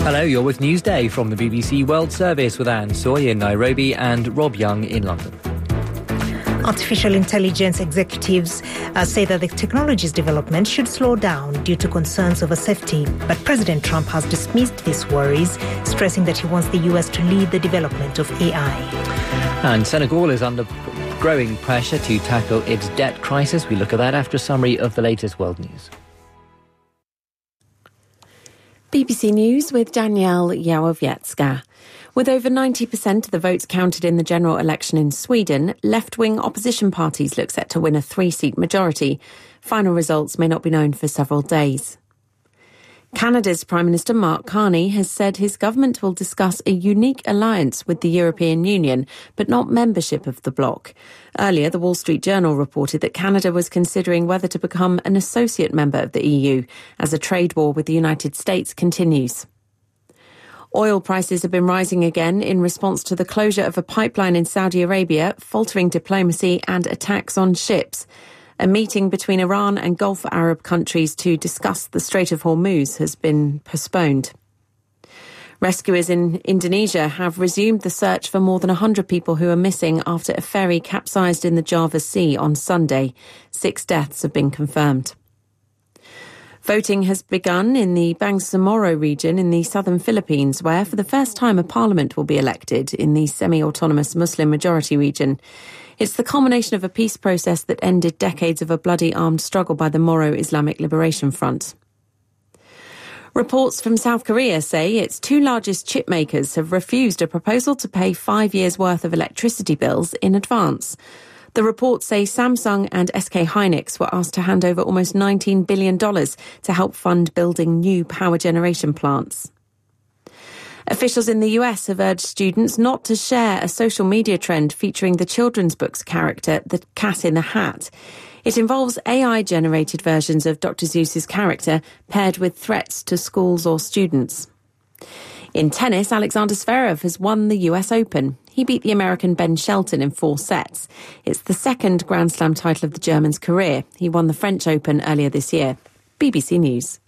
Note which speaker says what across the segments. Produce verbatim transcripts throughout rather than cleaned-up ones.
Speaker 1: Hello, you're with Newsday from the B B C World Service with Anne Soy in Nairobi and Rob Young in London.
Speaker 2: Artificial intelligence executives uh, say that the technology's development should slow down due to concerns over safety. But President Trump has dismissed these worries, stressing that he wants the U S to lead the development of A I.
Speaker 1: And Senegal is under growing pressure to tackle its debt crisis. We look at that after a summary of the latest world news.
Speaker 3: B B C News with Danielle Jałowiecka. With over ninety percent of the votes counted in the general election in Sweden, left-wing opposition parties look set to win a three-seat majority. Final results may not be known for several days. Canada's Prime Minister Mark Carney has said his government will discuss a unique alliance with the European Union, but not membership of the bloc. Earlier, the Wall Street Journal reported that Canada was considering whether to become an associate member of the E U, as a trade war with the United States continues. Oil prices have been rising again in response to the closure of a pipeline in Saudi Arabia, faltering diplomacy and attacks on ships. A meeting between Iran and Gulf Arab countries to discuss the Strait of Hormuz has been postponed. Rescuers in Indonesia have resumed the search for more than one hundred people who are missing after a ferry capsized in the Java Sea on Sunday. Six deaths have been confirmed. Voting has begun in the Bangsamoro region in the southern Philippines, where for the first time a parliament will be elected in the semi-autonomous Muslim-majority region. It's the culmination of a peace process that ended decades of a bloody armed struggle by the Moro Islamic Liberation Front. Reports from South Korea say its two largest chip makers have refused a proposal to pay five years' worth of electricity bills in advance. The reports say Samsung and S K Hynix were asked to hand over almost nineteen billion dollars to help fund building new power generation plants. Officials in the U S have urged students not to share a social media trend featuring the children's book's character, the Cat in the Hat. It involves A I-generated versions of Doctor Seuss's character paired with threats to schools or students. In tennis, Alexander Zverev has won the U S Open. He beat the American Ben Shelton in four sets. It's the second Grand Slam title of the German's career. He won the French Open earlier this year. B B C News.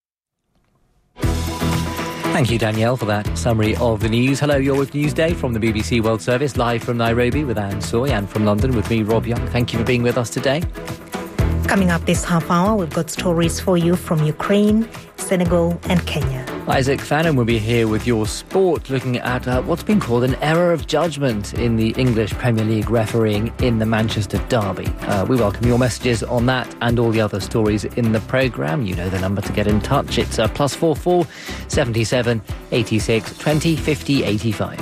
Speaker 1: Thank you, Danielle, for that summary of the news. Hello, you're with Newsday from the B B C World Service, live from Nairobi with Anne Soy, and from London with me, Rob Young. Thank you for being with us today.
Speaker 2: Coming up this half hour, we've got stories for you from Ukraine, Senegal and Kenya.
Speaker 1: Isaac Fannin will be here with your sport, looking at uh, what's been called an error of judgment in the English Premier League refereeing in the Manchester derby. Uh, we welcome your messages on that and all the other stories in the programme. You know the number to get in touch. It's uh, plus four four seventy-seven eighty-six twenty fifty eighty-five.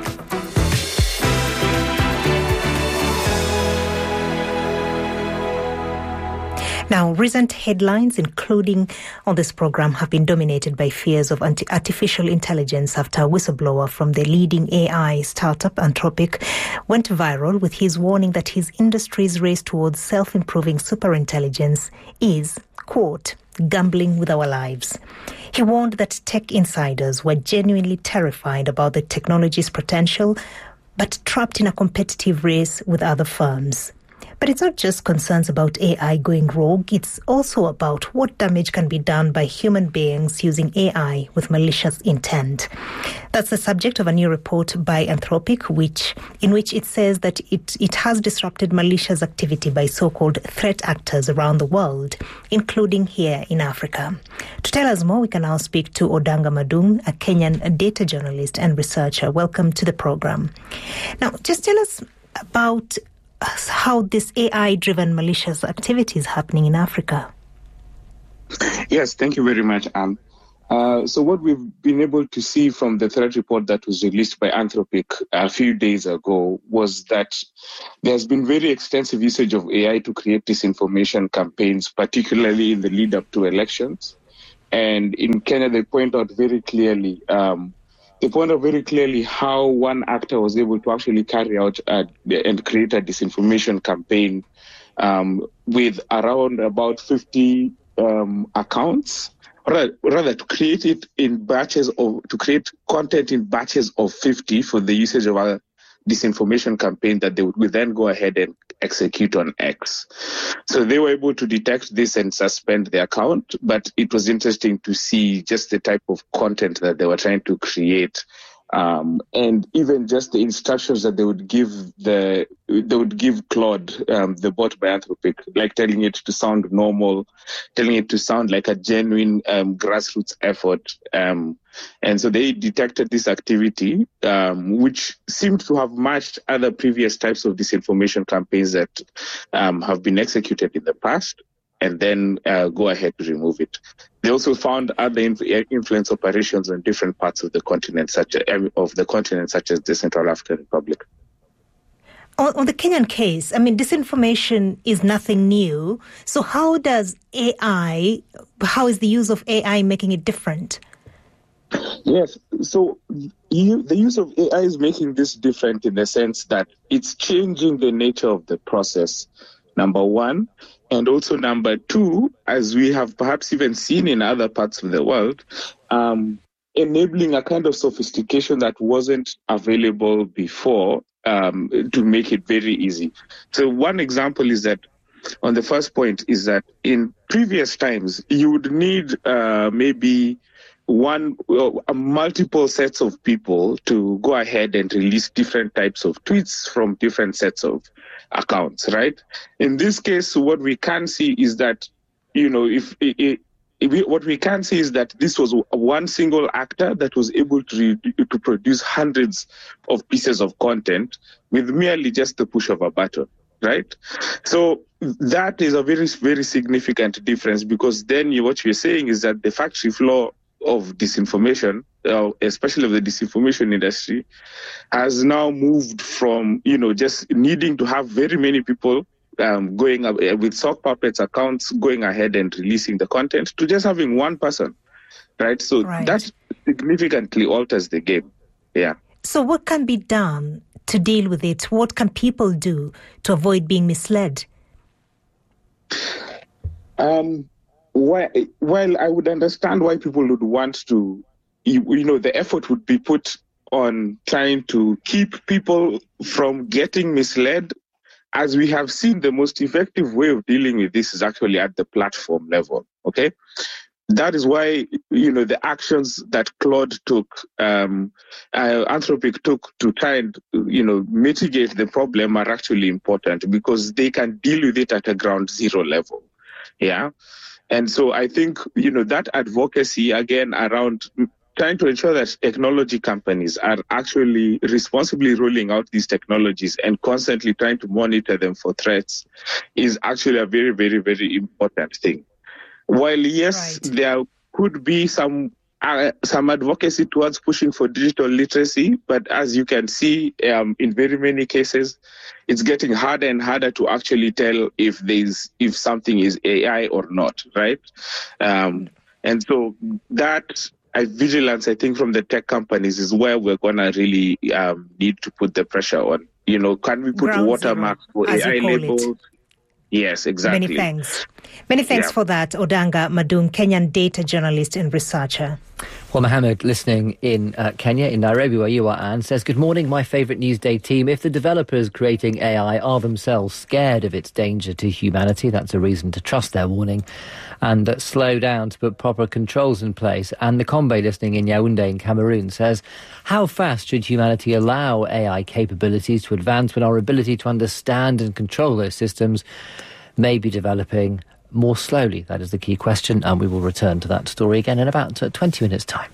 Speaker 2: Now, recent headlines, including on this program, have been dominated by fears of anti- artificial intelligence after a whistleblower from the leading A I startup Anthropic went viral with his warning that his industry's race towards self-improving superintelligence is, quote, gambling with our lives. He warned that tech insiders were genuinely terrified about the technology's potential, but trapped in a competitive race with other firms. But it's not just concerns about A I going rogue, it's also about what damage can be done by human beings using A I with malicious intent. That's the subject of a new report by Anthropic, which in which it says that it, it has disrupted malicious activity by so-called threat actors around the world, including here in Africa. To tell us more, we can now speak to Odanga Madung, a Kenyan data journalist and researcher. Welcome to the program. Now, just tell us about how this A I-driven malicious activity is happening in Africa.
Speaker 4: Yes, thank you very much, Anne. Uh, so what we've been able to see from the threat report that was released by Anthropic a few days ago was that there's been very extensive usage of A I to create disinformation campaigns, particularly in the lead up to elections. And in Kenya, they point out very clearly um, They point out very clearly how one actor was able to actually carry out uh, and create a disinformation campaign um, with around about fifty um, accounts, rather, rather to create it in batches of, to create content in batches of fifty for the usage of a disinformation campaign that they would then go ahead and execute on X. So they were able to detect this and suspend the account, but it was interesting to see just the type of content that they were trying to create. Um, and even just the instructions that they would give the they would give Claude, um, the bot by Anthropic, like telling it to sound normal, telling it to sound like a genuine um, grassroots effort. Um, and so they detected this activity, um, which seemed to have matched other previous types of disinformation campaigns that um, have been executed in the past, and then uh, go ahead to remove it. They also found other influence operations in different parts of the continent, such as, of the continent, such as the Central African Republic.
Speaker 2: On, on the Kenyan case, I mean, disinformation is nothing new. So how does A I, how is the use of A I making it different?
Speaker 4: Yes, so you, the use of A I is making this different in the sense that it's changing the nature of the process, number one. And also number two, as we have perhaps even seen in other parts of the world, um, enabling a kind of sophistication that wasn't available before um, to make it very easy. So one example is that on the first point is that in previous times, you would need uh, maybe one well, multiple sets of people to go ahead and release different types of tweets from different sets of accounts, right? In this case, what we can see is that, you know, if, if, if we, what we can see is that this was one single actor that was able to re, to produce hundreds of pieces of content with merely just the push of a button, right? So that is a very, very significant difference, because then you, what you're saying is that the factory floor of disinformation, uh, especially of the disinformation industry, has now moved from, you know, just needing to have very many people um, going up uh, with sock puppets accounts going ahead and releasing the content to just having one person, right? So right. That significantly alters the game. Yeah.
Speaker 2: So what can be done to deal with it? What can people do to avoid being misled?
Speaker 4: Um. While, while I would understand why people would want to, you, you know, the effort would be put on trying to keep people from getting misled, as we have seen, the most effective way of dealing with this is actually at the platform level, okay? That is why, you know, the actions that Claude took, um, uh, Anthropic took to try and, you know, mitigate the problem are actually important, because they can deal with it at a ground zero level, yeah? And so I think, you know, that advocacy, again, around trying to ensure that technology companies are actually responsibly rolling out these technologies and constantly trying to monitor them for threats is actually a very, very, very important thing. While, yes, right. there could be some uh, some advocacy towards pushing for digital literacy, but as you can see, um, in very many cases, it's getting harder and harder to actually tell if there's if something is A I or not, right? Um, and so that uh, vigilance, I think, from the tech companies is where we're gonna really um, need to put the pressure on. You know, can we put Ground watermarks for A I labels? It. Yes, exactly.
Speaker 2: Many thanks. Many thanks
Speaker 4: yeah.
Speaker 2: for that, Odanga Madung, Kenyan data journalist and researcher.
Speaker 1: Well, Mohammed, listening in uh, Kenya, in Nairobi, where you are, Anne, says, good morning, my favourite Newsday team. If the developers creating A I are themselves scared of its danger to humanity, that's a reason to trust their warning and uh, slow down to put proper controls in place. And the Combe, listening in Yaoundé in Cameroon, says, how fast should humanity allow A I capabilities to advance when our ability to understand and control those systems may be developing more slowly? That is the key question, and we will return to that story again in about uh, twenty minutes' time.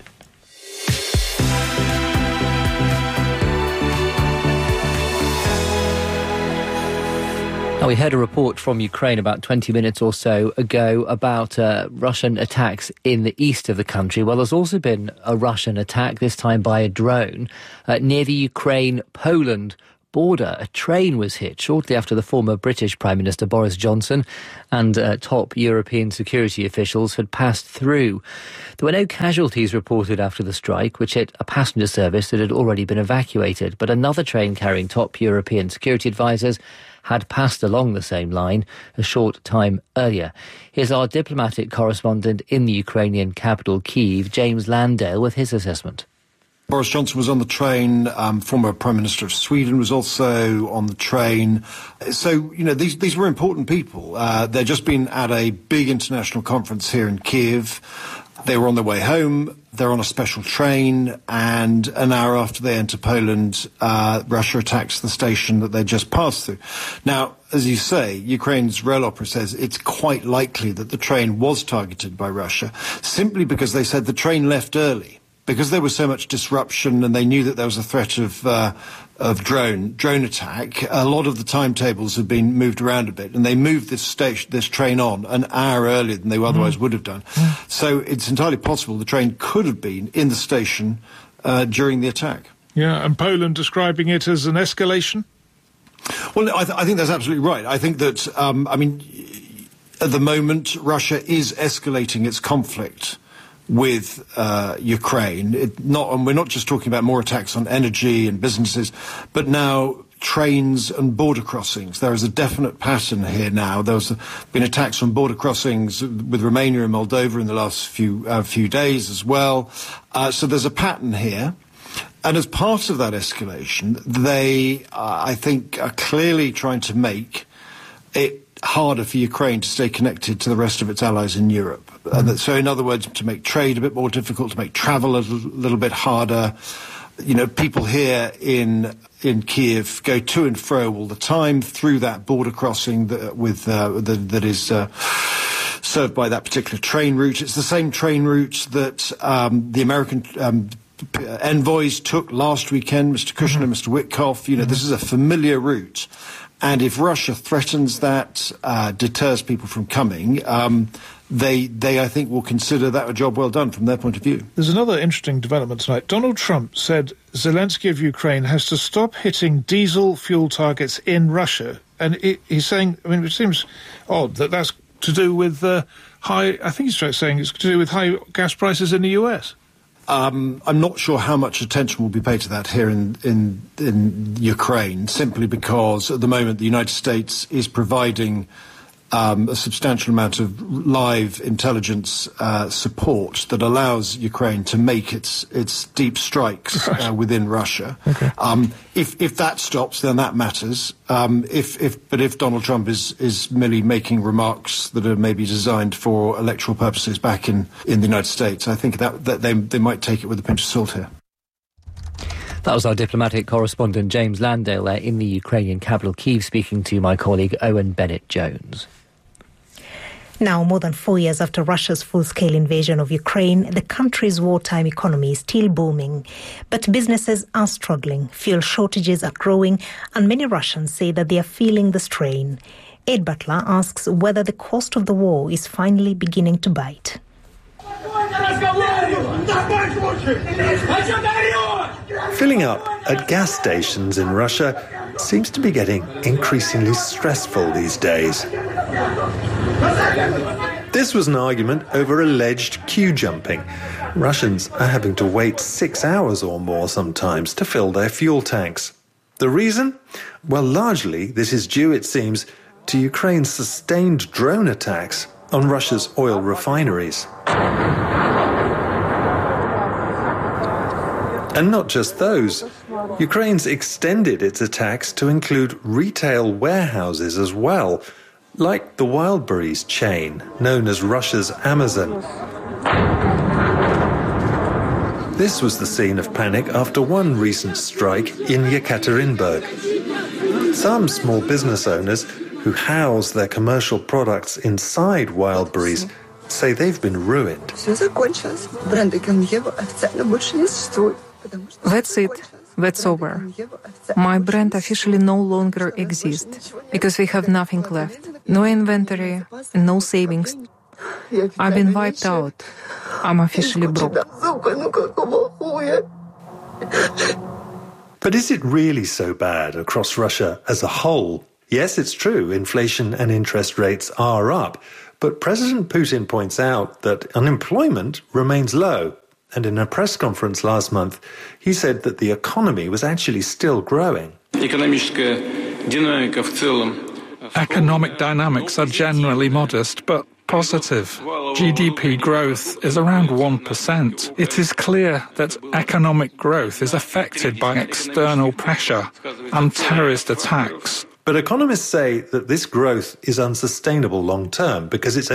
Speaker 1: Now, we heard a report from Ukraine about twenty minutes or so ago about uh, Russian attacks in the east of the country. Well, there's also been a Russian attack, this time by a drone, uh, near the Ukraine-Poland border. A train was hit shortly after the former British Prime Minister Boris Johnson and uh, top European security officials had passed through. There were no casualties reported after the strike, which hit a passenger service that had already been evacuated. But another train carrying top European security advisers had passed along the same line a short time earlier. Here's our diplomatic correspondent in the Ukrainian capital, Kyiv, James Landale, with his assessment.
Speaker 5: Boris Johnson was on the train. Um, former Prime Minister of Sweden was also on the train. So, you know, these these were important people. Uh, they'd just been at a big international conference here in Kiev. They were on their way home. They're on a special train, and an hour after they enter Poland, uh, Russia attacks the station that they just passed through. Now, as you say, Ukraine's rail opera says it's quite likely that the train was targeted by Russia, simply because they said the train left early. Because there was so much disruption and they knew that there was a threat of uh, of drone drone attack, a lot of the timetables have been moved around a bit, and they moved this station, this train on an hour earlier than they otherwise mm. would have done. Mm. So it's entirely possible the train could have been in the station uh, during the attack.
Speaker 6: Yeah, and Poland describing it as an escalation?
Speaker 5: Well, I, th- I think that's absolutely right. I think that, um, I mean, at the moment, Russia is escalating its conflict with uh, Ukraine. It not, and we're not just talking about more attacks on energy and businesses, but now trains and border crossings. There is a definite pattern here now. There's been attacks on border crossings with Romania and Moldova in the last few uh, few days as well. Uh, so there's a pattern here. And as part of that escalation, they, uh, I think, are clearly trying to make it harder for Ukraine to stay connected to the rest of its allies in Europe. Mm. And that, so, in other words, to make trade a bit more difficult, to make travel a little, little bit harder. You know, people here in in Kiev go to and fro all the time through that border crossing that, with uh, the, that is uh, served by that particular train route. It's the same train route that um, the American um, envoys took last weekend, Mister Kushner, mm-hmm. Mister Witkoff. You know, mm-hmm. this is a familiar route. And if Russia threatens that, uh, deters people from coming, um, they, they, I think, will consider that a job well done from their point of view.
Speaker 6: There's another interesting development tonight. Donald Trump said Zelensky of Ukraine has to stop hitting diesel fuel targets in Russia. And it, he's saying, I mean, it seems odd that that's to do with uh, high, I think he's saying it's to do with high gas prices in the U S.
Speaker 5: Um, I'm not sure how much attention will be paid to that here in, in, in Ukraine, simply because at the moment the United States is providing um, a substantial amount of live intelligence uh, support that allows Ukraine to make its its deep strikes uh, within Russia. Okay. Um, if if that stops, then that matters. Um, if if but if Donald Trump is is merely making remarks that are maybe designed for electoral purposes back in, in the United States, I think that that they they might take it with a pinch of salt here.
Speaker 1: That was our diplomatic correspondent James Landale there in the Ukrainian capital Kyiv, speaking to my colleague Owen Bennett-Jones.
Speaker 2: Now, more than four years after Russia's full-scale invasion of Ukraine, the country's wartime economy is still booming. But businesses are struggling, fuel shortages are growing, and many Russians say that they are feeling the strain. Ed Butler asks whether the cost of the war is finally beginning to bite.
Speaker 7: Filling up at gas stations in Russia seems to be getting increasingly stressful these days. This was an argument over alleged queue jumping. Russians are having to wait six hours or more sometimes to fill their fuel tanks. The reason? Well, largely this is due, it seems, to Ukraine's sustained drone attacks on Russia's oil refineries. And not just those. Ukraine's extended its attacks to include retail warehouses as well, like the Wildberries chain, known as Russia's Amazon. This was the scene of panic after one recent strike in Yekaterinburg. Some small business owners who house their commercial products inside Wildberries say they've been ruined.
Speaker 8: That's it. That's over. My brand officially no longer exists because we have nothing left. No inventory and no savings. I've been wiped out. I'm officially broke.
Speaker 7: But is it really so bad across Russia as a whole? Yes, it's true, inflation and interest rates are up. But President Putin points out that unemployment remains low. And in a press conference last month, he said that the economy was actually still growing.
Speaker 9: Economic dynamics are generally modest, but positive. G D P growth is around one percent. It is clear that economic growth is affected by external pressure and terrorist attacks.
Speaker 7: But economists say that this growth is unsustainable long term because it's